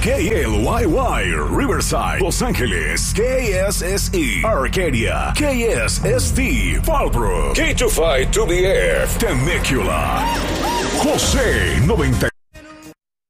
KLYY, Riverside, Los Ángeles, KSSE, Arcadia, KSST, Fallbrook, K25 2BF, Temecula, José 93.